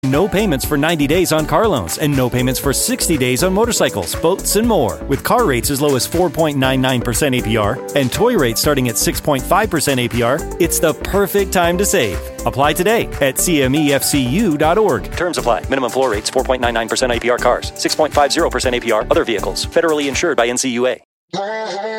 No payments for 90 days on car loans and no payments for 60 days on motorcycles, boats, and more. With car rates as low as 4.99% APR and toy rates starting at 6.5% APR, it's the perfect time to save. Apply today at cmefcu.org. Terms apply. Minimum floor rates 4.99% APR cars, 6.50% APR other vehicles. Federally insured by NCUA.